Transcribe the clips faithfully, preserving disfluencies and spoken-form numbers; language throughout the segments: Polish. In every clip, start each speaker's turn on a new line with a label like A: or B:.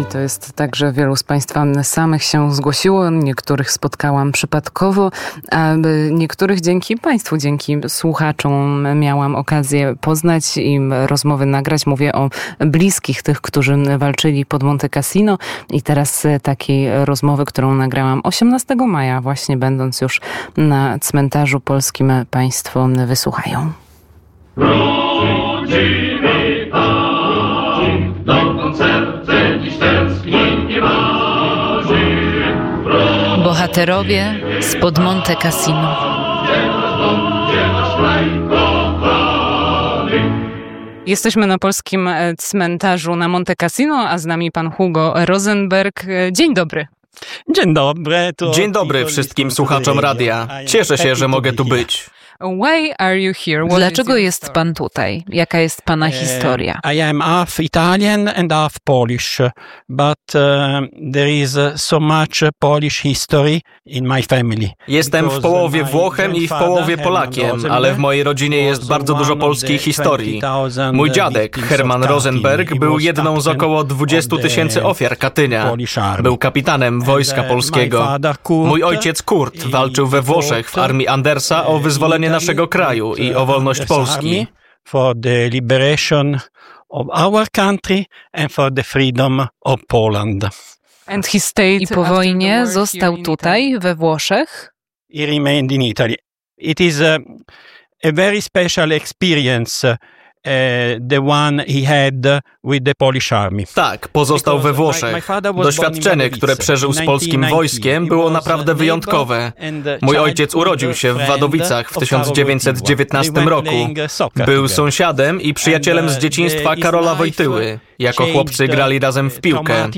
A: to jest tak, że wielu z Państwa samych się zgłosiło, niektórych spotkałam przypadkowo, a niektórych dzięki Państwu, dzięki słuchaczom miałam okazję poznać i rozmowy nagrać. Mówię o bliskich tych, którzy walczyli pod Monte Cassino i teraz takiej rozmowy, którą nagrałam osiemnastego maja, właśnie będąc już na cmentarzu polskim, Państwo wysłuchają.
B: Wrócimy tam, dokąd serce dziś tęskni nie marzy.
C: Bohaterowie spod Monte Cassino.
A: Jesteśmy na polskim cmentarzu na Monte Cassino, a z nami pan Hugo Rosenberg. Dzień dobry.
D: Dzień dobry. To
E: Dzień dobry wszystkim słuchaczom radia. Cieszę się, że mogę tu być.
A: Why are you here? What
C: Dlaczego jest pan tutaj? Jaka jest pana historia?
D: I am half Italian and half Polish, but uh, there is so much Polish history in my family.
E: Jestem w połowie Włochem i w połowie Polakiem, ale w mojej rodzinie jest bardzo dużo polskiej historii. Mój dziadek, Herman Rosenberg, był jedną z około dwudziestu tysięcy ofiar Katynia. Był kapitanem wojska polskiego. Mój ojciec Kurt walczył we Włoszech w armii Andersa o wyzwolenie naszego kraju i o wolność Polski.
D: For the liberation of our country and for the freedom of Poland.
A: And he stayed
C: I po wojnie został tutaj, we Włoszech?
D: He remained in Italy. It is a, a very special experience. Uh, the one he had with the Polish army.
E: Tak, pozostał we Włoszech. Doświadczenie, które przeżył z polskim wojskiem, było naprawdę wyjątkowe. Mój ojciec urodził się w Wadowicach w tysiąc dziewięćset dziewiętnastym roku. Był sąsiadem i przyjacielem z dzieciństwa Karola Wojtyły. Jako chłopcy grali razem w piłkę.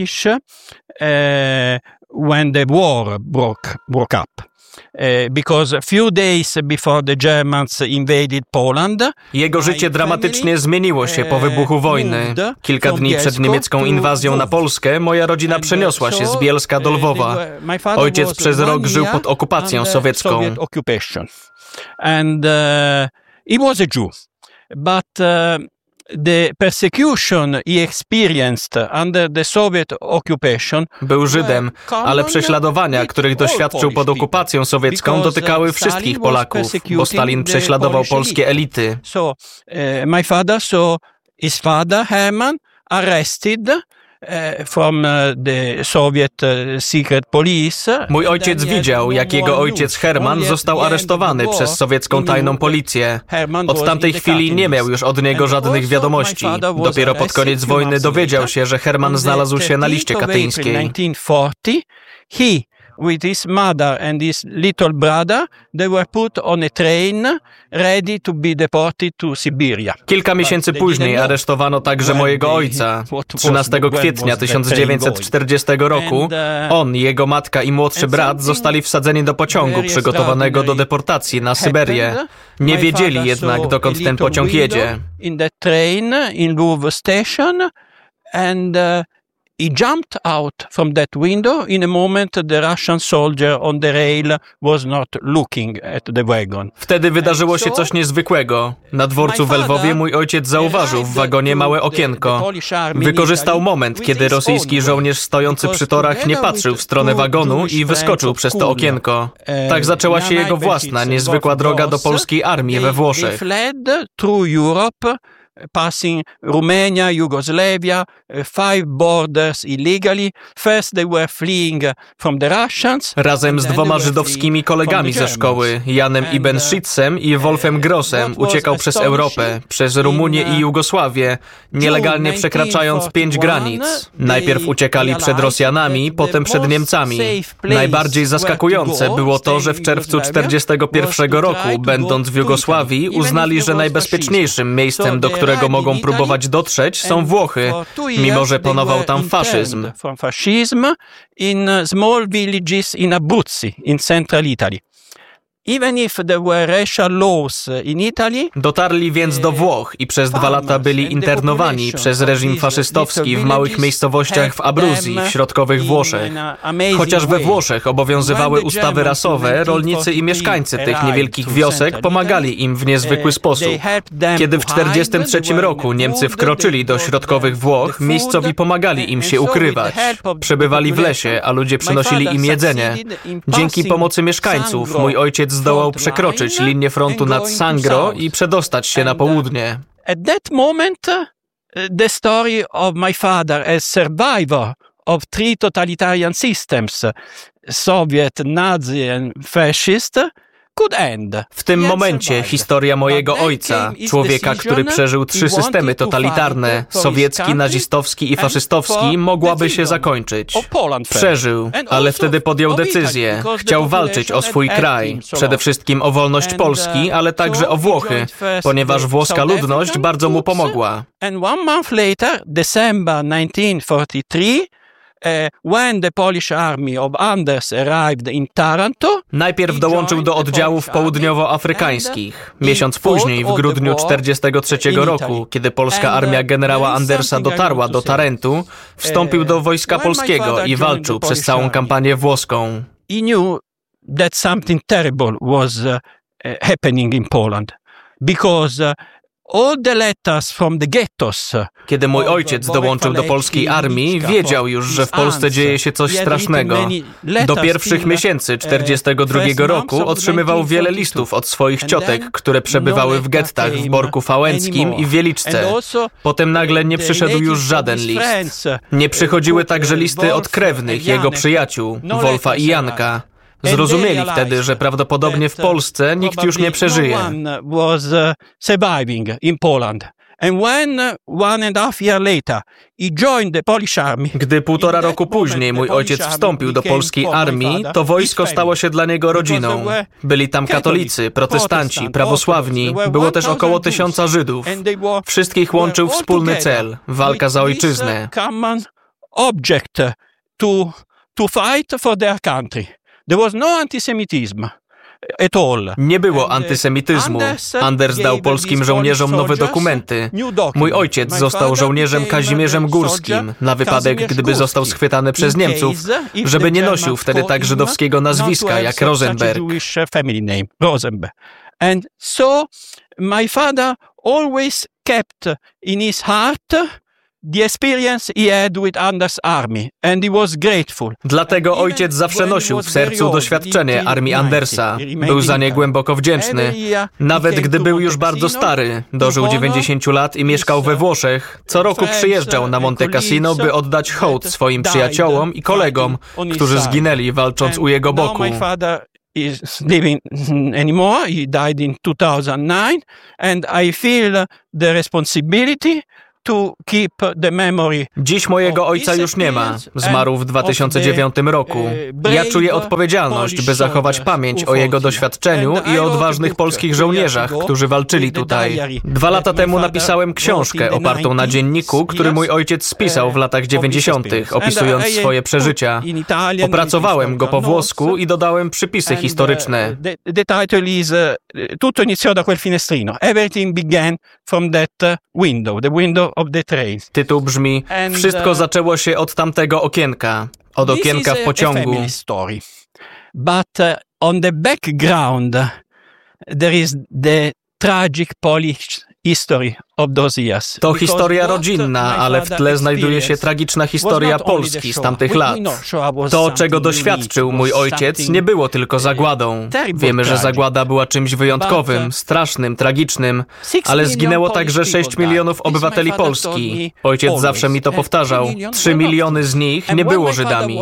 D: When the war broke, broke up. Because a few days before the Germans invaded Poland,
E: jego życie dramatycznie zmieniło się po wybuchu wojny. Kilka dni przed niemiecką inwazją na Polskę moja rodzina przeniosła się z Bielska do Lwowa. Ojciec przez rok żył pod okupacją sowiecką.
D: And uh, he was a Jew, but uh, the persecution he experienced under the Soviet occupation.
E: Był Żydem, ale prześladowania, których doświadczył pod okupacją sowiecką, dotykały wszystkich Polaków, bo Stalin prześladował polskie elity.
D: So, uh, my father saw his father Herman arrested from the Soviet secret police.
E: Mój ojciec widział, jak jego ojciec Herman został aresztowany przez sowiecką tajną policję. Od tamtej chwili nie miał już od niego żadnych wiadomości. Dopiero pod koniec wojny dowiedział się, że Herman znalazł się na liście katyńskiej.
D: With his mother and his little brother, they were put on a train ready to be deported to Siberia.
E: Kilka miesięcy później aresztowano także mojego ojca. trzynastego kwietnia tysiąc dziewięćset czterdziestego roku on, jego matka i młodszy brat zostali wsadzeni do pociągu przygotowanego do deportacji na Syberię. Nie wiedzieli jednak, dokąd ten pociąg jedzie.
D: In the train in Lwów station and he jumped out from that window in a moment the Russian soldier on the rail was not looking at the wagon.
E: Wtedy wydarzyło się coś niezwykłego. Na dworcu w Lwowie mój ojciec zauważył w wagonie małe okienko. Wykorzystał moment, kiedy rosyjski żołnierz stojący przy torach nie patrzył w stronę wagonu i wyskoczył przez to okienko. Tak zaczęła się jego własna, niezwykła droga do polskiej armii we Włoszech.
D: Passing Romania, Yugoslavia, five borders illegally. First they were fleeing from the Russians.
E: Razem z dwoma żydowskimi kolegami ze szkoły, Janem Ibn Schitzem i Wolfem Grossem, uciekał przez Europę, przez Rumunię i Jugosławię, nielegalnie przekraczając pięć granic. Najpierw uciekali przed Rosjanami, potem przed Niemcami. Najbardziej zaskakujące było to, że w czerwcu czterdziestego pierwszego roku, będąc w Jugosławii, uznali, że najbezpieczniejszym miejscem, do którego mogą próbować dotrzeć, są Włochy, mimo że panował tam faszyzm.
D: In small villages in Abruzzi, in central Italy. Even if there were racial laws in Italy,
E: dotarli więc do Włoch i przez dwa lata byli internowani przez reżim faszystowski w małych miejscowościach w Abruzji, w środkowych Włoszech. Chociaż we Włoszech obowiązywały ustawy rasowe, rolnicy i mieszkańcy tych niewielkich wiosek pomagali im w niezwykły sposób. Kiedy w czterdziestym trzecim roku Niemcy wkroczyli do środkowych Włoch, miejscowi pomagali im się ukrywać. Przebywali w lesie, a ludzie przynosili im jedzenie. Dzięki pomocy mieszkańców mój ojciec zdołał przekroczyć linię frontu nad Sangro i przedostać się na południe.
D: At that moment, the story of my father as survivor of three totalitarian systems, Soviet, Nazi and fascist, could end.
E: W tym momencie historia mojego ojca, człowieka, który przeżył trzy systemy totalitarne, sowiecki, nazistowski i faszystowski, mogłaby się zakończyć. Przeżył, ale wtedy podjął decyzję. Chciał walczyć o swój kraj, przede wszystkim o wolność Polski, ale także o Włochy, ponieważ włoska ludność bardzo mu pomogła.
D: And one month later, December nineteen forty-three, Uh, when the Polish army of Anders arrived in Taranto,
E: najpierw dołączył do oddziałów południowoafrykańskich. Miesiąc później, w grudniu czterdziestego trzeciego roku, kiedy polska armia generała Andersa dotarła do Tarentu, wstąpił do wojska polskiego i walczył przez całą kampanię włoską.
D: He knew that something terrible was uh, happening in Poland, because uh, all the letters from the ghettos.
E: Kiedy mój ojciec dołączył do polskiej armii, wiedział już, że w Polsce dzieje się coś strasznego. Do pierwszych miesięcy czterdziestego drugiego roku otrzymywał wiele listów od swoich ciotek, które przebywały w gettach w Borku Fałęckim i w Wieliczce. Potem nagle nie przyszedł już żaden list. Nie przychodziły także listy od krewnych, jego przyjaciół, Wolfa i Janka. Zrozumieli wtedy, że prawdopodobnie w Polsce nikt już nie przeżyje. Gdy półtora roku później mój ojciec wstąpił do polskiej armii, to wojsko stało się dla niego rodziną. Byli tam katolicy, protestanci, prawosławni, było też około tysiąca Żydów. Wszystkich łączył wspólny cel, walka za ojczyznę.
D: There was no antisemitism at all.
E: Nie było antysemityzmu. Anders dał polskim żołnierzom nowe dokumenty. Mój ojciec został żołnierzem Kazimierzem Górskim, na wypadek, gdyby został schwytany przez Niemców, żeby nie nosił wtedy tak żydowskiego nazwiska jak Rosenberg.
D: And so my father always kept in his heart the experience he had with Anders' army, and he was grateful.
E: Dlatego ojciec zawsze nosił w sercu doświadczenie armii Andersa. Był za nie głęboko wdzięczny. Nawet gdy był już bardzo stary, dożył dziewięćdziesięciu lat i mieszkał we Włoszech, co roku przyjeżdżał na Monte Cassino, by oddać hołd swoim przyjaciołom i kolegom, którzy zginęli walcząc u jego boku.
D: Is living anymore. He died in two thousand nine, and I feel the responsibility to keep the memory.
E: Dziś mojego ojca już nie ma. Zmarł w dwa tysiące dziewiątym roku. Ja czuję odpowiedzialność, by zachować pamięć o jego doświadczeniu i o odważnych polskich żołnierzach, którzy walczyli tutaj. Dwa lata temu napisałem książkę opartą na dzienniku, który mój ojciec spisał w latach dziewięćdziesiątych, opisując swoje przeżycia. Opracowałem go po włosku i dodałem przypisy historyczne.
D: The title is Tutto iniziò da quel finestrino. Everything began from that window, the window of the train.
E: Tytuł brzmi: Wszystko zaczęło się od tamtego okienka, od okienka w pociągu.
D: Story. But uh, on the background there is the tragic Polish history of those years.
E: To historia rodzinna, ale w tle znajduje się tragiczna historia Polski z tamtych lat. To, czego doświadczył mój ojciec, nie było tylko zagładą. Wiemy, że zagłada była czymś wyjątkowym, strasznym, tragicznym, ale zginęło także sześć milionów obywateli Polski. Ojciec zawsze mi to powtarzał. Trzy miliony z nich nie było Żydami.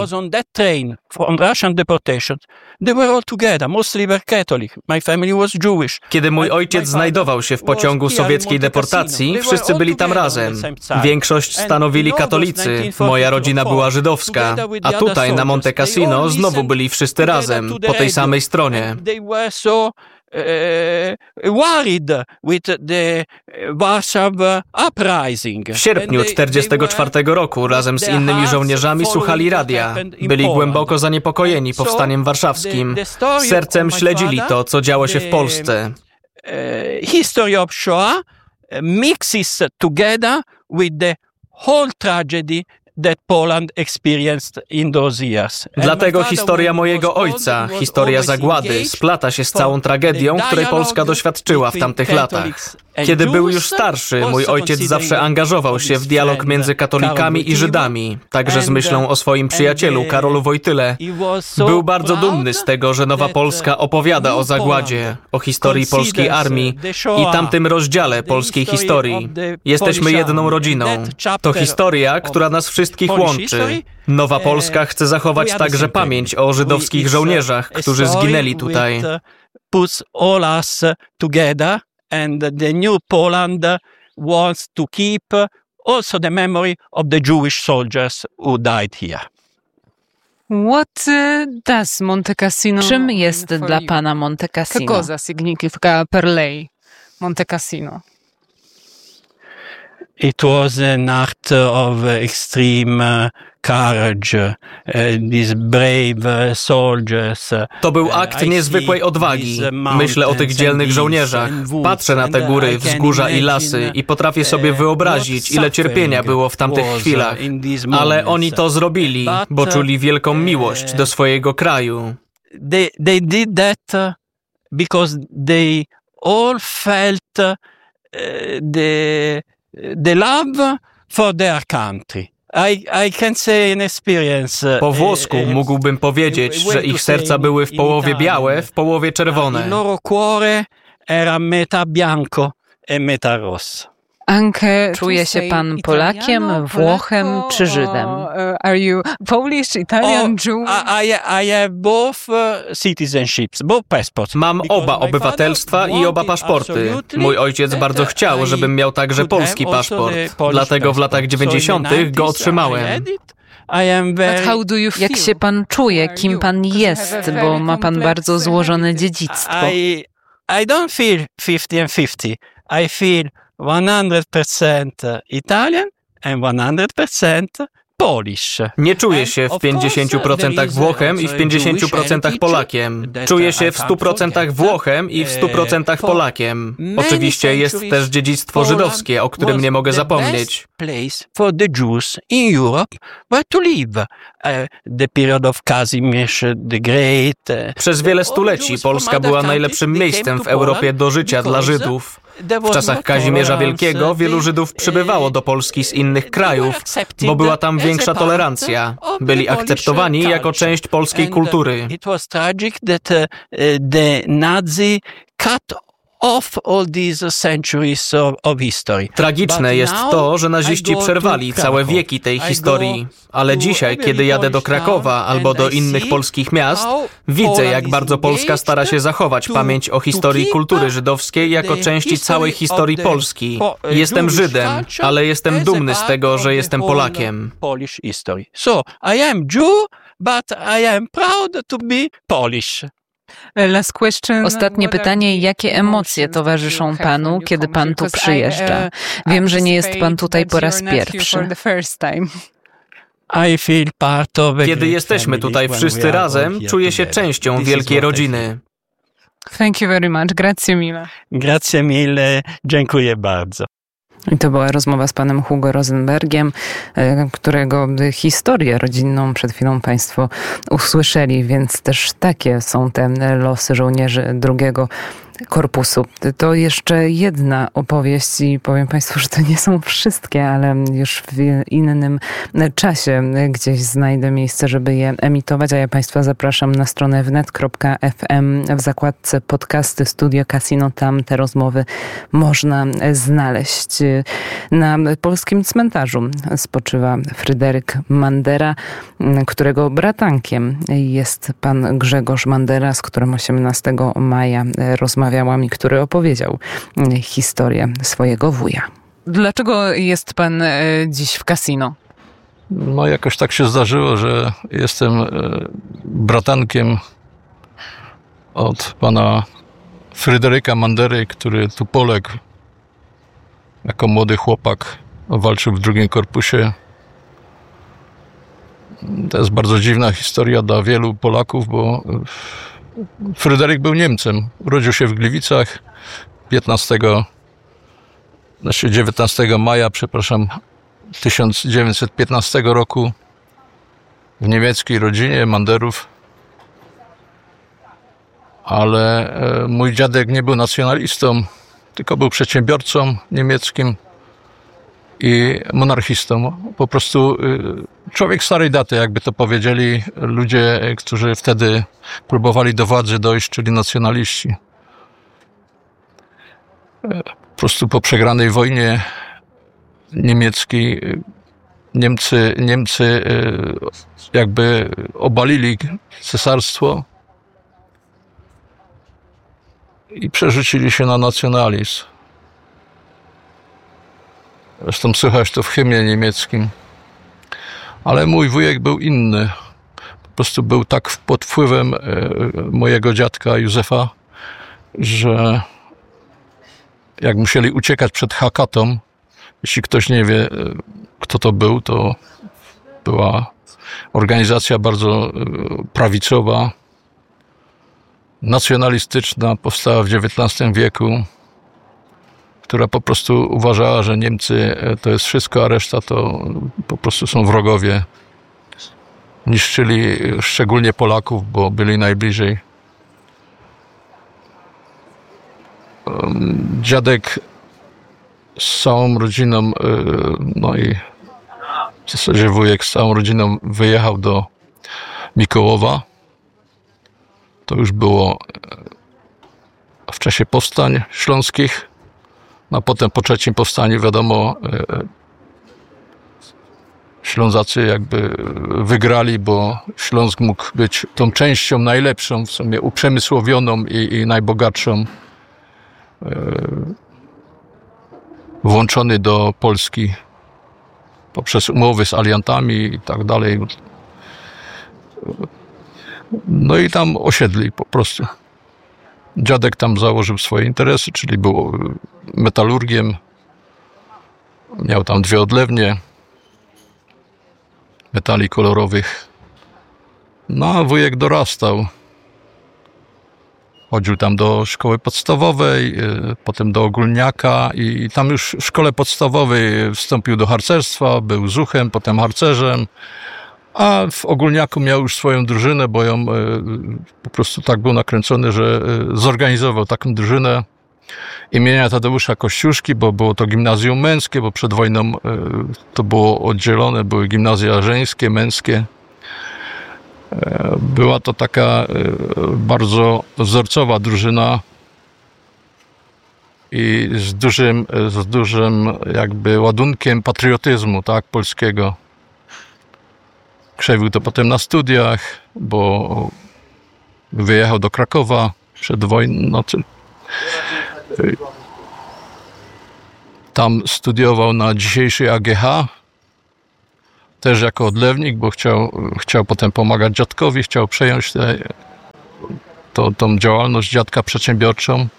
E: Kiedy mój ojciec znajdował się w pociągu sowieckiej deportacji, wszyscy byli tam razem. Większość stanowili katolicy, moja rodzina była żydowska, a tutaj na Monte Cassino znowu byli wszyscy razem, po tej samej stronie.
D: worried with the Warsaw uprising.
E: W sierpniu czterdziestego czwartego roku razem z innymi żołnierzami słuchali radia. Byli głęboko zaniepokojeni powstaniem warszawskim. Sercem śledzili to, co działo się w Polsce.
D: History of Shoah mixes together with the whole tragedy that Poland experienced in those years.
E: Dlatego historia mojego ojca, historia zagłady, splata się z całą tragedią, której Polska doświadczyła w tamtych latach. Kiedy był już starszy, mój ojciec zawsze angażował się w dialog między katolikami i Żydami, także z myślą o swoim przyjacielu Karolu Wojtyle. Był bardzo dumny z tego, że Nowa Polska opowiada o zagładzie, o historii polskiej armii i tamtym rozdziale polskiej historii. Jesteśmy jedną rodziną. To historia, która nas wszystkich łączy. Nowa Polska chce zachować także pamięć o żydowskich żołnierzach, którzy zginęli tutaj.
D: And the new Poland wants to keep also the memory of the Jewish soldiers who died here.
A: What does Monte Cassino?
C: Czym jest dla pana Monte Cassino?
A: Che cosa significa per lei Monte Cassino?
D: It was an act of extreme courage. These brave soldiers.
E: To był akt niezwykłej odwagi. Myślę o tych dzielnych żołnierzach. Patrzę na te góry, wzgórza i lasy i potrafię sobie wyobrazić, ile cierpienia było w tamtych chwilach. Ale oni to zrobili, bo czuli wielką miłość do swojego kraju.
D: They, they did that because they all felt the the love for their country. I, I can say in experience.
E: Po włosku mógłbym powiedzieć, że ich serca były w połowie białe, w połowie czerwone.
D: Il loro cuore era metà bianco e metà rosso.
A: Anke,
C: czuje się pan Polakiem, Włochem czy Żydem?
A: Are you Polish, Italian, Jew?
D: I, I have both citizenships, both passports.
E: Mam oba obywatelstwa i oba paszporty. Mój ojciec bardzo chciał, żebym miał także polski paszport. Dlatego w latach dziewięćdziesiątych go otrzymałem.
C: Jak się pan czuje, kim pan jest, bo ma pan bardzo złożone dziedzictwo?
D: I, I don't feel fifty and fifty. I feel one hundred percent Italian and one hundred percent Polish.
E: Nie czuję się w pięćdziesięciu procentach Włochem i w pięćdziesięciu procentach Polakiem. Czuję się w stu procentach Włochem i w stu procentach Polakiem. Oczywiście jest też dziedzictwo żydowskie, o którym nie mogę zapomnieć.
D: Place for the Jews in Europe where to live. The period of Kazimierz the Great.
E: Przez wiele stuleci Polska była najlepszym miejscem w Europie do życia dla Żydów. W czasach Kazimierza Wielkiego wielu Żydów przybywało do Polski z innych krajów, bo była tam większa tolerancja. Byli akceptowani jako część polskiej kultury.
D: It was tragic that the Nazi cut off all these centuries of, of history.
E: Tragiczne jest to, że naziści przerwali całe wieki tej historii. Ale dzisiaj, kiedy jadę do Krakowa albo do innych polskich miast, widzę, jak bardzo Polska stara się zachować pamięć o historii kultury żydowskiej jako części całej historii Polski. Jestem Żydem, ale jestem dumny z tego, że jestem Polakiem.
D: Polish history. So, I am Jew, but I am proud to be Polish.
C: Ostatnie pytanie, jakie emocje towarzyszą panu, kiedy pan tu przyjeżdża? Wiem, że nie jest pan tutaj po raz pierwszy.
E: Kiedy jesteśmy tutaj wszyscy razem, czuję się częścią wielkiej rodziny.
A: Thank you very much. Grazie mille.
D: Grazie mille. Dziękuję bardzo.
A: I to była rozmowa z panem Hugo Rosenbergiem, którego historię rodzinną przed chwilą państwo usłyszeli, więc też takie są te losy żołnierzy drugiego korpusu. To jeszcze jedna opowieść i powiem państwu, że to nie są wszystkie, ale już w innym czasie gdzieś znajdę miejsce, żeby je emitować, a ja państwa zapraszam na stronę wnet kropka ef em w zakładce podcasty Studio Cassino. Tam te rozmowy można znaleźć. Na polskim cmentarzu spoczywa Fryderyk Mandera, którego bratankiem jest pan Grzegorz Mandera, z którym osiemnastego maja rozmawiał i który opowiedział historię swojego wuja. Dlaczego jest pan dziś w Cassino?
F: No jakoś tak się zdarzyło, że jestem bratankiem od pana Fryderyka Mandery, który tu poległ jako młody chłopak, walczył w drugim korpusie. To jest bardzo dziwna historia dla wielu Polaków, bo Fryderyk był Niemcem. Urodził się w Gliwicach piętnastego, znaczy dziewiętnastego maja, przepraszam, tysiąc dziewięćset piętnastego roku w niemieckiej rodzinie Manderów. Ale mój dziadek nie był nacjonalistą, tylko był przedsiębiorcą niemieckim i monarchistą. Po prostu człowiek starej daty, jakby to powiedzieli ludzie, którzy wtedy próbowali do władzy dojść, czyli nacjonaliści. Po prostu po przegranej wojnie niemieckiej Niemcy, Niemcy jakby obalili cesarstwo i przerzucili się na nacjonalizm. Zresztą słychać to w hymnie niemieckim. Ale mój wujek był inny. Po prostu był tak pod wpływem mojego dziadka Józefa, że jak musieli uciekać przed Hakatą, jeśli ktoś nie wie, kto to był, to była organizacja bardzo prawicowa, nacjonalistyczna, powstała w dziewiętnastym wieku, która po prostu uważała, że Niemcy to jest wszystko, a reszta to po prostu są wrogowie. Niszczyli szczególnie Polaków, bo byli najbliżej. Dziadek z całą rodziną, no i w zasadzie wujek z całą rodziną wyjechał do Mikołowa. To już było w czasie powstań śląskich. No a potem po trzecim powstaniu, wiadomo, Ślązacy jakby wygrali, bo Śląsk mógł być tą częścią najlepszą, w sumie uprzemysłowioną i, i najbogatszą, włączony do Polski poprzez umowy z aliantami i tak dalej. No i tam osiedli po prostu. Dziadek tam założył swoje interesy, czyli był metalurgiem. Miał tam dwie odlewnie metali kolorowych. No a wujek dorastał. Chodził tam do szkoły podstawowej, potem do ogólniaka i tam już w szkole podstawowej wstąpił do harcerstwa, był zuchem, potem harcerzem, a w ogólniaku miał już swoją drużynę, bo ją po prostu tak był nakręcony, że zorganizował taką drużynę imienia Tadeusza Kościuszki, bo było to gimnazjum męskie, bo przed wojną to było oddzielone, były gimnazja żeńskie, męskie. Była to taka bardzo wzorcowa drużyna i z dużym, z dużym jakby ładunkiem patriotyzmu, tak, polskiego. Krzewił to potem na studiach, bo wyjechał do Krakowa przed wojną. Tam studiował na dzisiejszej A G H, też jako odlewnik, bo chciał, chciał potem pomagać dziadkowi, chciał przejąć tę to, tą działalność dziadka przedsiębiorczą.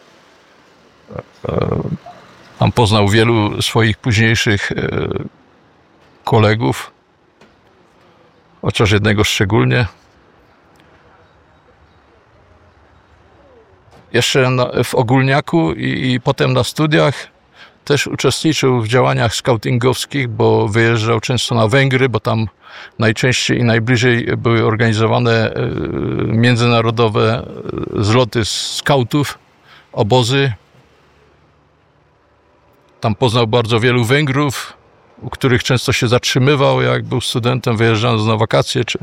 F: Tam poznał wielu swoich późniejszych kolegów, chociaż jednego szczególnie. Jeszcze na, w ogólniaku i, i potem na studiach też uczestniczył w działaniach skautingowskich, bo wyjeżdżał często na Węgry, bo tam najczęściej i najbliżej były organizowane międzynarodowe zloty skautów, obozy. Tam poznał bardzo wielu Węgrów, u których często się zatrzymywał, jak był studentem, wyjeżdżając na wakacje. Czy...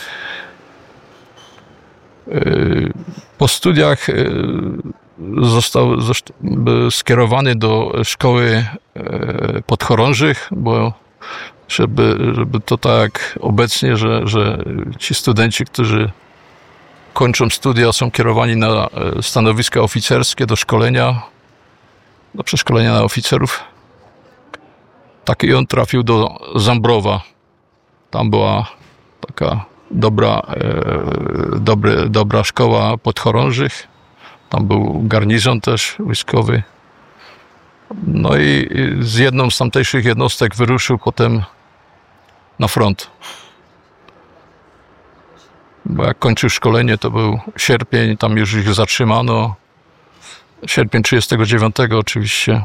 F: Po studiach został skierowany do szkoły podchorążych, bo żeby, żeby to tak obecnie, że, że ci studenci, którzy kończą studia, są kierowani na stanowiska oficerskie do szkolenia, do przeszkolenia na oficerów. Tak i on trafił do Zambrowa. Tam była taka dobra, e, dobry, dobra szkoła podchorążych. Tam był garnizon też wojskowy. No i z jedną z tamtejszych jednostek wyruszył potem na front. Bo jak kończył szkolenie, to był sierpień, tam już ich zatrzymano. Sierpień trzydziestego dziewiątego oczywiście.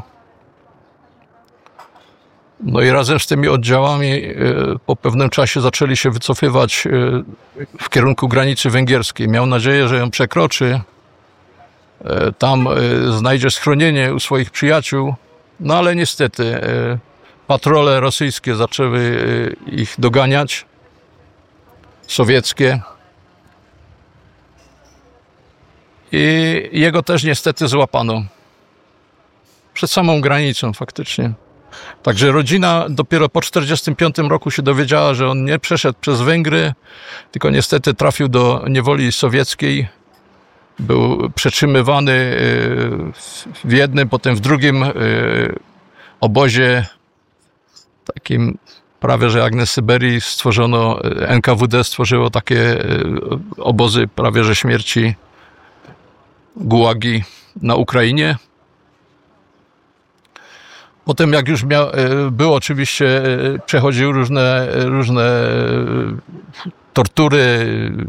F: No i razem z tymi oddziałami po pewnym czasie zaczęli się wycofywać w kierunku granicy węgierskiej. Miał nadzieję, że ją przekroczy. Tam znajdzie schronienie u swoich przyjaciół. No ale niestety patrole rosyjskie zaczęły ich doganiać. Sowieckie. I jego też niestety złapano. Przed samą granicą faktycznie. Także rodzina dopiero po czterdziestym piątym roku się dowiedziała, że on nie przeszedł przez Węgry, tylko niestety trafił do niewoli sowieckiej. Był przetrzymywany w jednym, potem w drugim obozie, takim prawie że jak na Syberii stworzono, N K W D stworzyło takie obozy prawie że śmierci, gułagi na Ukrainie. Potem jak już miał, był oczywiście, przechodził różne, różne tortury,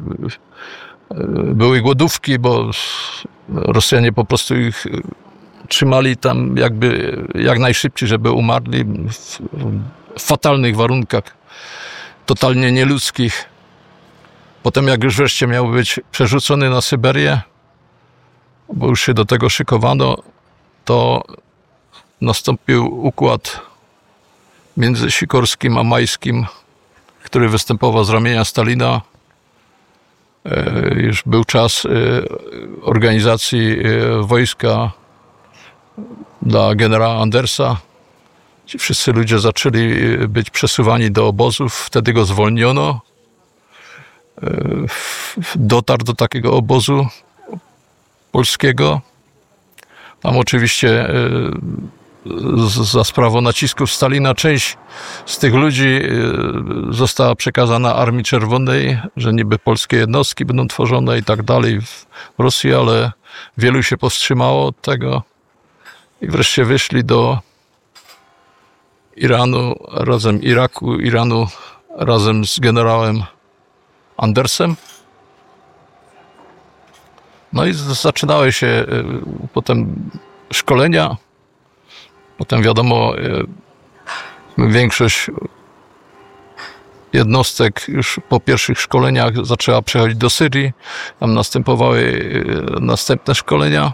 F: były głodówki, bo Rosjanie po prostu ich trzymali tam jakby jak najszybciej, żeby umarli w fatalnych warunkach, totalnie nieludzkich. Potem jak już wreszcie miał być przerzucony na Syberię, bo już się do tego szykowano, to nastąpił układ między Sikorskim a Majskim, który występował z ramienia Stalina. Już był czas organizacji wojska dla generała Andersa. Ci wszyscy ludzie zaczęli być przesuwani do obozów. Wtedy go zwolniono. Dotarł do takiego obozu polskiego. Tam oczywiście za sprawą nacisków Stalina część z tych ludzi została przekazana Armii Czerwonej, że niby polskie jednostki będą tworzone i tak dalej w Rosji, ale wielu się powstrzymało od tego i wreszcie wyszli do Iranu, razem Iraku, Iranu razem z generałem Andersem. No i zaczynały się potem szkolenia. Potem wiadomo, większość jednostek już po pierwszych szkoleniach zaczęła przechodzić do Syrii. Tam następowały następne szkolenia.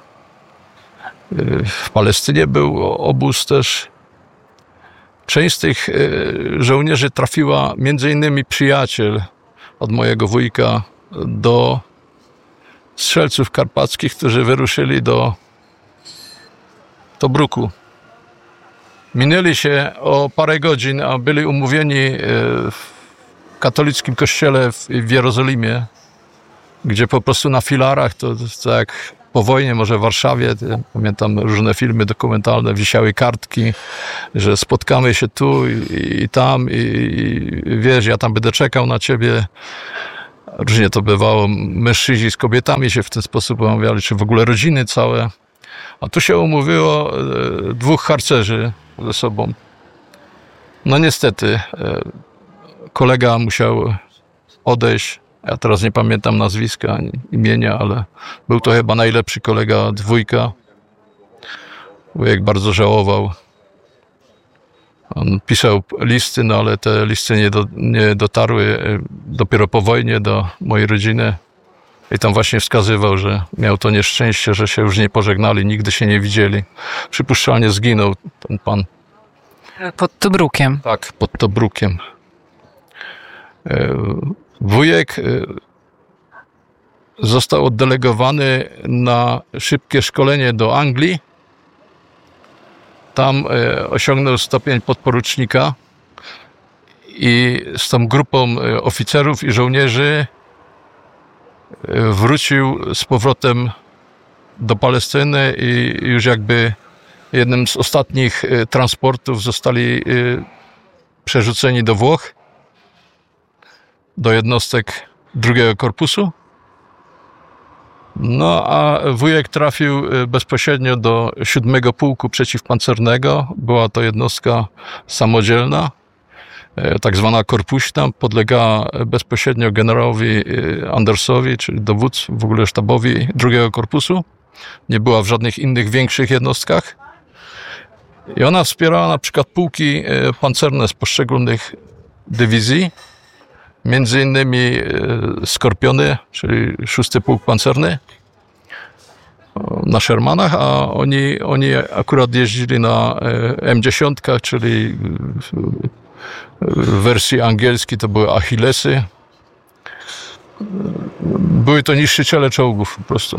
F: W Palestynie był obóz też. Część z tych żołnierzy trafiła, między innymi przyjaciel od mojego wujka, do strzelców karpackich, którzy wyruszyli do Tobruku. Minęli się o parę godzin, a byli umówieni w katolickim kościele w Jerozolimie, gdzie po prostu na filarach, to, to jak po wojnie, może w Warszawie, pamiętam różne filmy dokumentalne, wisiały kartki, że spotkamy się tu i, i tam i, i wiesz, ja tam będę czekał na ciebie. Różnie to bywało. Mężczyźni z kobietami się w ten sposób umawiali, czy w ogóle rodziny całe. A tu się umówiło dwóch harcerzy ze sobą. No niestety, kolega musiał odejść. Ja teraz nie pamiętam nazwiska, imienia, ale był to chyba najlepszy kolega dwójka. Wujek bardzo żałował. On pisał listy, no ale te listy nie, do, nie dotarły dopiero po wojnie do mojej rodziny. I tam właśnie wskazywał, że miał to nieszczęście, że się już nie pożegnali, nigdy się nie widzieli. Przypuszczalnie zginął ten pan.
C: Pod Tobrukiem.
F: Tak, pod Tobrukiem. Wujek został oddelegowany na szybkie szkolenie do Anglii. Tam osiągnął stopień podporucznika i z tą grupą oficerów i żołnierzy wrócił z powrotem do Palestyny i już jakby jednym z ostatnich transportów zostali przerzuceni do Włoch, do jednostek drugiego korpusu. No a wujek trafił bezpośrednio do siódmego Pułku Przeciwpancernego. Była to jednostka samodzielna, tak zwana korpuśna, podlegała bezpośrednio generałowi Andersowi, czyli dowódcy, w ogóle sztabowi drugiego korpusu. Nie była w żadnych innych większych jednostkach. I ona wspierała na przykład pułki pancerne z poszczególnych dywizji, między innymi Skorpiony, czyli szósty Pułk Pancerny na Shermanach, a oni, oni akurat jeździli na M dziesięć, czyli w wersji angielskiej to były Achillesy. Były to niszczyciele czołgów po prostu.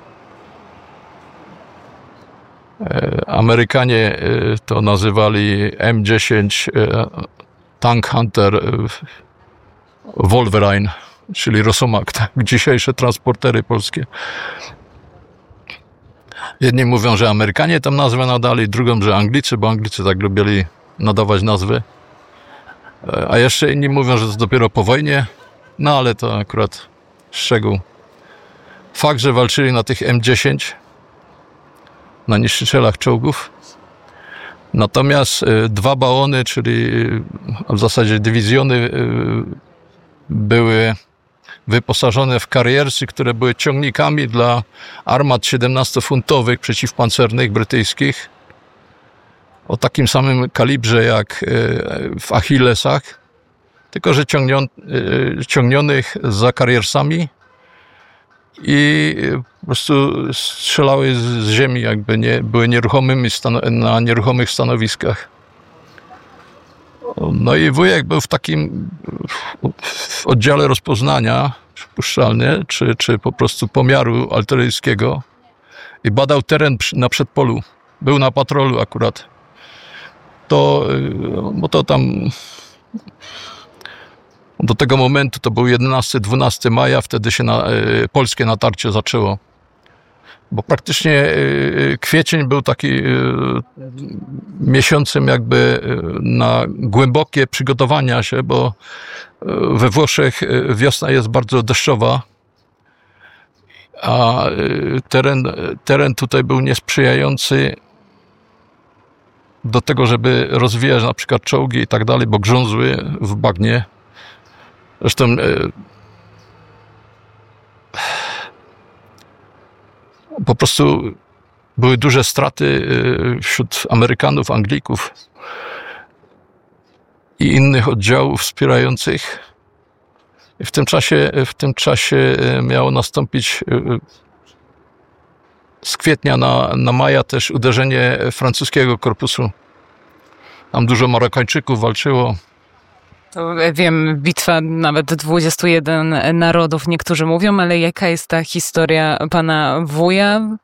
F: Amerykanie to nazywali M dziesięć Tank Hunter Wolverine, czyli Rosomak, tak? Dzisiejsze transportery polskie. Jedni mówią, że Amerykanie tam nazwę nadali, drugą, że Anglicy, bo Anglicy tak lubili nadawać nazwy. A jeszcze inni mówią, że to dopiero po wojnie, no ale to akurat szczegół. Fakt, że walczyli na tych M dziesięć, na niszczycielach czołgów. Natomiast dwa bałony, czyli w zasadzie dywizjony, były wyposażone w kariersy, które były ciągnikami dla armat siedemnastofuntowych przeciwpancernych brytyjskich o takim samym kalibrze jak w Achillesach, tylko że ciągnion, ciągnionych za kariersami i po prostu strzelały z ziemi, jakby nie, były nieruchomymi stano- na nieruchomych stanowiskach. No i wujek był w takim w oddziale rozpoznania przypuszczalnie, czy, czy po prostu pomiaru artyleryjskiego i badał teren na przedpolu. Był na patrolu akurat. To, bo to tam do tego momentu to był jedenastego dwunastego maja, wtedy się na, polskie natarcie zaczęło. Bo praktycznie kwiecień był taki miesiącem jakby na głębokie przygotowania się, bo we Włoszech wiosna jest bardzo deszczowa, a teren, teren tutaj był niesprzyjający do tego, żeby rozwijać na przykład czołgi i tak dalej, bo grzązły w bagnie. Zresztą po prostu były duże straty wśród Amerykanów, Anglików i innych oddziałów wspierających. I w tym czasie, w tym czasie miało nastąpić z kwietnia na, na maja też uderzenie francuskiego korpusu. Tam dużo Marokańczyków walczyło.
C: To wiem, bitwa nawet dwudziestu jeden narodów, niektórzy mówią, ale jaka jest ta historia pana wuja?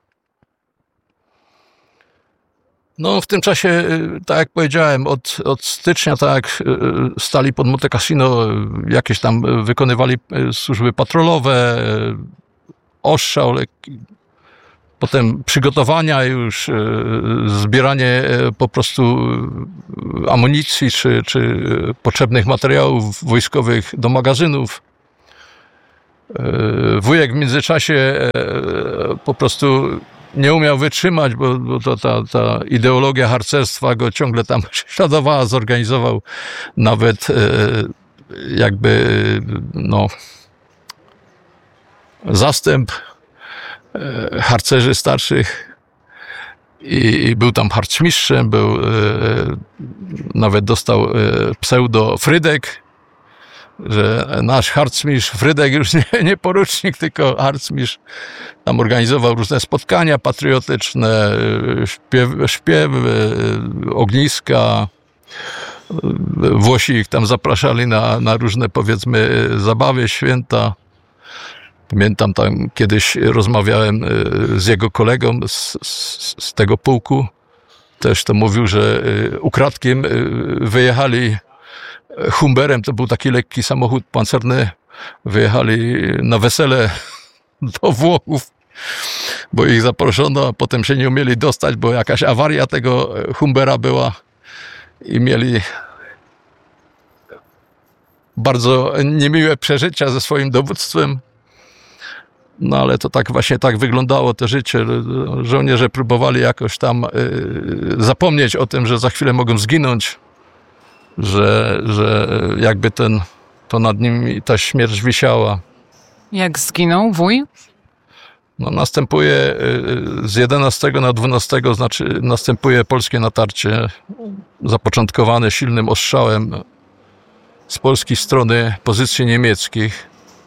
F: No w tym czasie, tak jak powiedziałem, od, od stycznia, tak jak stali pod Monte Cassino, jakieś tam wykonywali służby patrolowe, ostrzał, potem przygotowania już, zbieranie po prostu amunicji czy, czy potrzebnych materiałów wojskowych do magazynów. Wujek w międzyczasie po prostu nie umiał wytrzymać, bo, bo to ta, ta ideologia harcerstwa go ciągle tam prześladowała, zorganizował nawet jakby no zastęp harcerzy starszych i, i był tam harcmistrzem, był, e, nawet dostał e, pseudo Frydek, że nasz harcmistrz Frydek już nie, nie porucznik, tylko harcmistrz. Tam organizował różne spotkania patriotyczne, śpiew, śpiewy, ogniska. Włosi ich tam zapraszali na, na różne, powiedzmy, zabawy, święta. Pamiętam, tam kiedyś rozmawiałem z jego kolegą z, z, z tego pułku. Też to mówił, że ukradkiem wyjechali Humberem, to był taki lekki samochód pancerny, wyjechali na wesele do Włochów, bo ich zaproszono, a potem się nie umieli dostać, bo jakaś awaria tego Humbera była i mieli bardzo niemiłe przeżycia ze swoim dowództwem. No ale to tak właśnie tak wyglądało to życie. Żołnierze próbowali jakoś tam zapomnieć o tym, że za chwilę mogą zginąć, że, że jakby ten, to nad nimi ta śmierć wisiała.
C: Jak zginął wuj?
F: No, następuje z jedenastego na dwunastego, znaczy następuje polskie natarcie, zapoczątkowane silnym ostrzałem z polskiej strony pozycji niemieckich.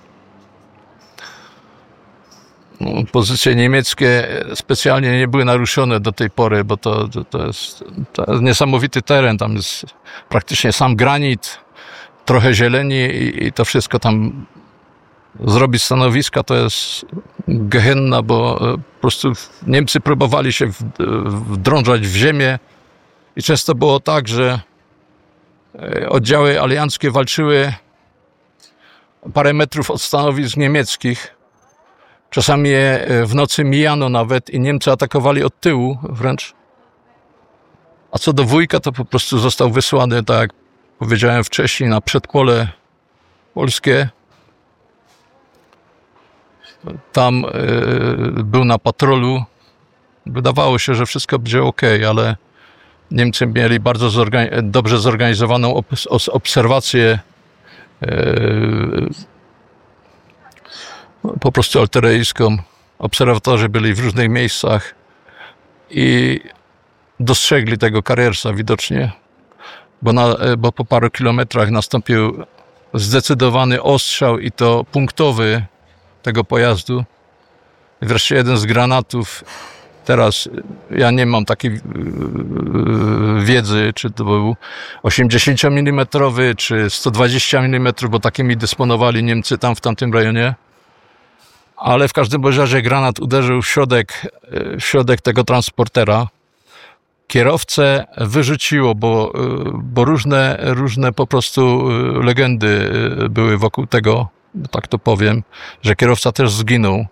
F: No, pozycje niemieckie specjalnie nie były naruszone do tej pory, bo to, to, to, jest, to jest niesamowity teren. Tam jest praktycznie sam granit, trochę zieleni i, i to wszystko tam zrobić stanowiska to jest gehenna, bo po prostu Niemcy próbowali się wdrążać w ziemię i często było tak, że oddziały alianckie walczyły parę metrów od stanowisk niemieckich. Czasami je w nocy mijano nawet i Niemcy atakowali od tyłu wręcz. A co do wujka, to po prostu został wysłany, tak jak powiedziałem wcześniej, na przedpole polskie. Tam y, był na patrolu. Wydawało się, że wszystko będzie ok, ale Niemcy mieli bardzo zorgan- dobrze zorganizowaną ob- obserwację y, po prostu artyleryjską. Obserwatorzy byli w różnych miejscach i dostrzegli tego Carriersa widocznie, bo, na, bo po paru kilometrach nastąpił zdecydowany ostrzał i to punktowy tego pojazdu. I wreszcie jeden z granatów, teraz ja nie mam takiej wiedzy, czy to był osiemdziesięciomilimetrowy, czy sto dwadzieścia milimetrów, bo takimi dysponowali Niemcy tam w tamtym rejonie. Ale w każdym razie granat uderzył w środek, w środek tego transportera. Kierowcę wyrzuciło, bo, bo różne, różne po prostu legendy były wokół tego, tak to powiem, że kierowca też zginął.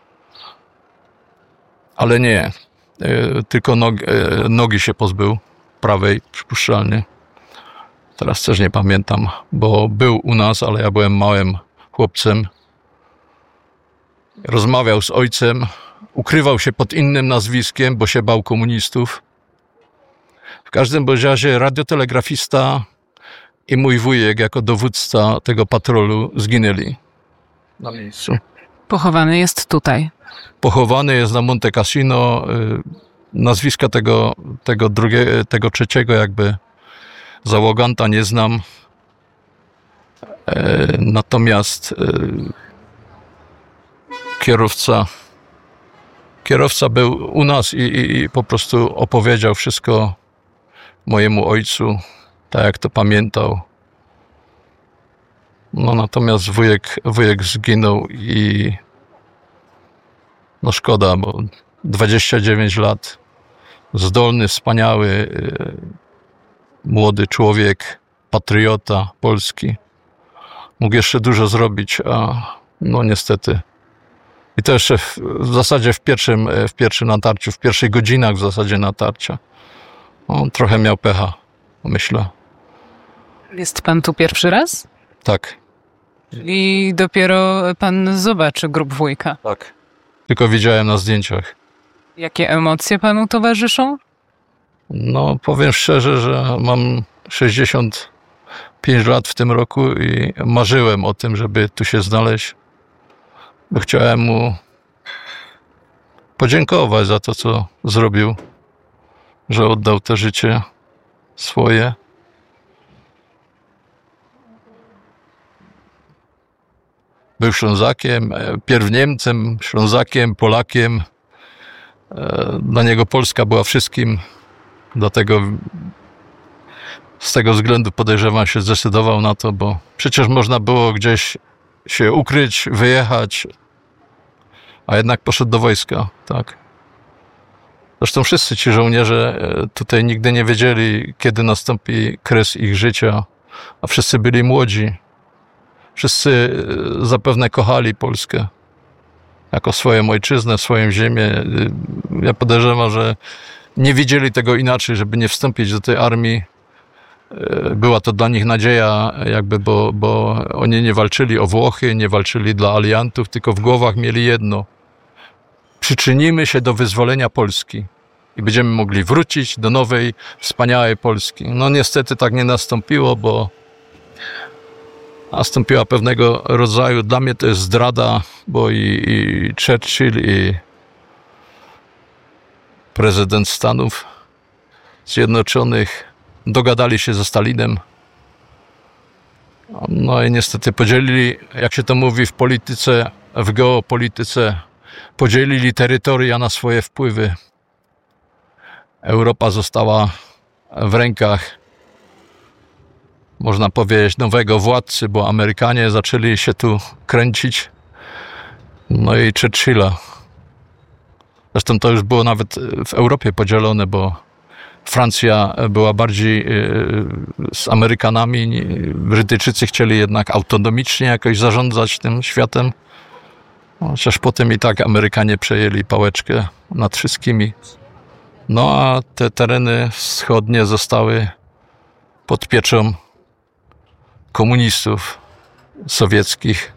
F: Ale nie, tylko nogi, nogi się pozbył, prawej przypuszczalnie. Teraz też nie pamiętam, bo był u nas, ale ja byłem małym chłopcem. Rozmawiał z ojcem, ukrywał się pod innym nazwiskiem, bo się bał komunistów. W każdym bądź razie radiotelegrafista i mój wujek jako dowódca tego patrolu zginęli na miejscu.
C: Pochowany jest tutaj.
F: Pochowany jest na Monte Cassino. Nazwiska tego, tego drugiego, tego trzeciego jakby załoganta nie znam. Natomiast kierowca kierowca był u nas i, i, i po prostu opowiedział wszystko mojemu ojcu, tak jak to pamiętał. No natomiast wujek, wujek zginął i no szkoda, bo dwadzieścia dziewięć lat, zdolny, wspaniały, młody człowiek, patriota polski. Mógł jeszcze dużo zrobić, a no niestety. I to jeszcze w, w zasadzie w pierwszym, w pierwszym natarciu, w pierwszych godzinach w zasadzie natarcia. On trochę miał pecha, myślę.
C: Jest pan tu pierwszy raz?
F: Tak.
C: I dopiero pan zobaczy grób wujka.
F: Tak. Tylko widziałem na zdjęciach.
C: Jakie emocje panu towarzyszą?
F: No, powiem szczerze, że mam sześćdziesiąt pięć lat w tym roku i marzyłem o tym, żeby tu się znaleźć. Bo chciałem mu podziękować za to, co zrobił, że oddał to życie swoje. Był Ślązakiem, pierw Niemcem, Ślązakiem, Polakiem. Dla niego Polska była wszystkim, dlatego z tego względu podejrzewam się zdecydował na to, bo przecież można było gdzieś się ukryć, wyjechać, a jednak poszedł do wojska, tak. Zresztą wszyscy ci żołnierze tutaj nigdy nie wiedzieli, kiedy nastąpi kres ich życia, a wszyscy byli młodzi. Wszyscy zapewne kochali Polskę jako swoją ojczyznę, swoją ziemię. Ja podejrzewam, że nie widzieli tego inaczej, żeby nie wstąpić do tej armii, była to dla nich nadzieja, jakby, bo, bo oni nie walczyli o Włochy, nie walczyli dla aliantów, tylko w głowach mieli jedno. Przyczynimy się do wyzwolenia Polski i będziemy mogli wrócić do nowej, wspaniałej Polski. No niestety tak nie nastąpiło, bo nastąpiła pewnego rodzaju, dla mnie to jest zdrada, bo i, i Churchill, i prezydent Stanów Zjednoczonych dogadali się ze Stalinem. No i niestety podzielili, jak się to mówi w polityce, w geopolityce, podzielili terytoria na swoje wpływy. Europa została w rękach, można powiedzieć, nowego władcy, bo Amerykanie zaczęli się tu kręcić. No i Churchilla. Zresztą to już było nawet w Europie podzielone, bo Francja była bardziej z Amerykanami. Brytyjczycy chcieli jednak autonomicznie jakoś zarządzać tym światem. Chociaż potem i tak Amerykanie przejęli pałeczkę nad wszystkimi. No a te tereny wschodnie zostały pod pieczą komunistów sowieckich.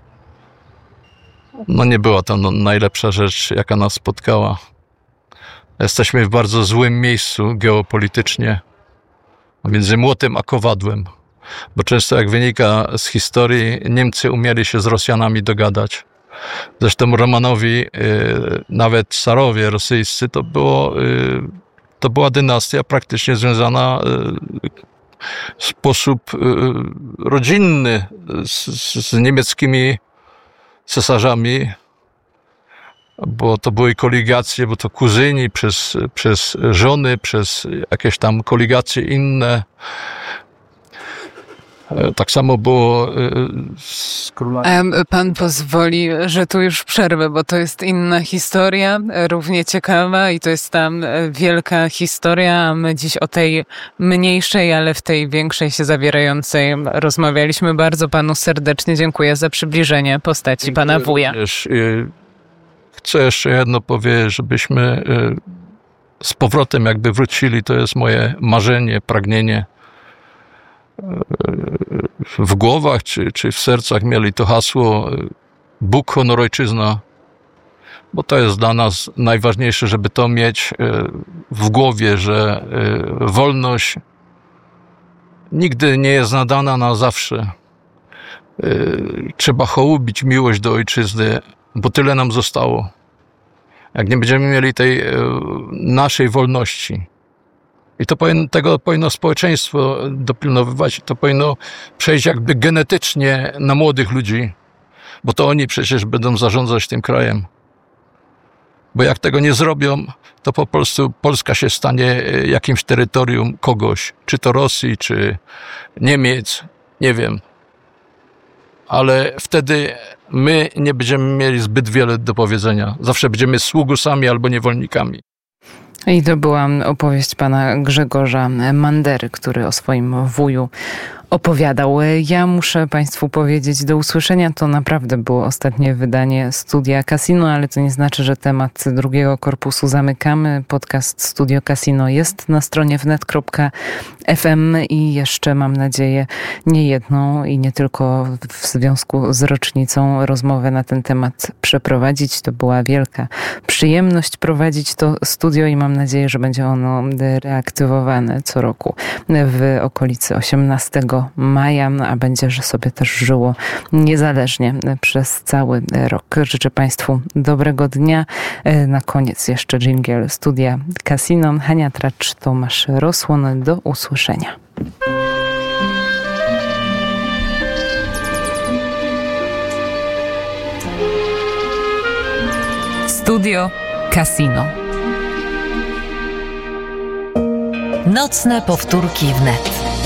F: No nie była to najlepsza rzecz, jaka nas spotkała. Jesteśmy w bardzo złym miejscu geopolitycznie, między młotem a kowadłem. Bo często, jak wynika z historii, Niemcy umieli się z Rosjanami dogadać. Zresztą Romanowi, nawet carowie rosyjscy, to, było, to była dynastia praktycznie związana w sposób rodzinny z, z niemieckimi cesarzami, bo to były koligacje, bo to kuzyni przez, przez żony, przez jakieś tam koligacje inne. Tak samo było z królami.
C: Pan pozwoli, że tu już przerwę, bo to jest inna historia, równie ciekawa i to jest tam wielka historia, a my dziś o tej mniejszej, ale w tej większej się zawierającej rozmawialiśmy. Bardzo panu serdecznie dziękuję za przybliżenie postaci dziękuję pana wuja.
F: Również. Chcę jeszcze jedno powiedzieć, żebyśmy z powrotem jakby wrócili, to jest moje marzenie, pragnienie. W głowach czy, czy w sercach mieli to hasło Bóg, honor, ojczyzna, bo to jest dla nas najważniejsze, żeby to mieć w głowie, że wolność nigdy nie jest nadana na zawsze. Trzeba hołubić miłość do ojczyzny, bo tyle nam zostało. Jak nie będziemy mieli tej naszej wolności, i to powinno, tego powinno społeczeństwo dopilnowywać, to powinno przejść jakby genetycznie na młodych ludzi, bo to oni przecież będą zarządzać tym krajem. Bo jak tego nie zrobią, to po prostu Polska się stanie jakimś terytorium kogoś, czy to Rosji, czy Niemiec, nie wiem. Ale wtedy my nie będziemy mieli zbyt wiele do powiedzenia. Zawsze będziemy sługusami albo niewolnikami.
A: I to była opowieść pana Grzegorza Mandery, który o swoim wuju opowiadał. Ja muszę państwu powiedzieć do usłyszenia. To naprawdę było ostatnie wydanie Studia Casino, ale to nie znaczy, że temat drugiego korpusu zamykamy. Podcast Studio Casino jest na stronie wnet kropka ef em i jeszcze, mam nadzieję, nie jedną i nie tylko w związku z rocznicą rozmowę na ten temat przeprowadzić. To była wielka przyjemność prowadzić to studio i mam nadzieję, że będzie ono reaktywowane co roku w okolicy osiemnastego maja, a będzie, że sobie też żyło niezależnie przez cały rok. Życzę państwu dobrego dnia. Na koniec jeszcze dżingiel Studia Casino. Hania Tracz, Tomasz Rosłon. Do usłyszenia.
G: Studio Casino. Nocne powtórki wnet.